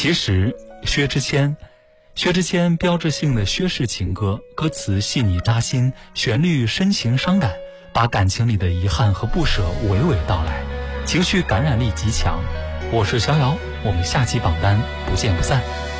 其实薛之谦标志性的薛氏情歌，歌词细腻扎心，旋律深情伤感，把感情里的遗憾和不舍娓娓道来，情绪感染力极强。我是逍遥，我们下期榜单不见不散。